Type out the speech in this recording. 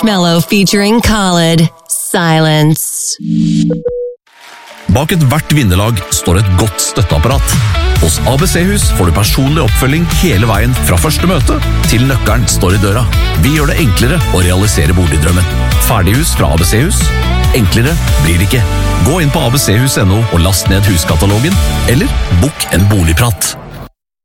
Marshmallow featuring Khaled. Silence. Bak et hvert vinnerlag står et godt støtteapparat. Hos ABC-hus får du personlig oppfølging hele veien fra første møte til nøkkelen står i døra. Vi gjør det enklere å realisere boligdrømmen. Ferdighus fra ABC-hus. Enklere blir det ikke. Gå inn på abchus.no og last ned huskatalogen, eller bok en boligprat.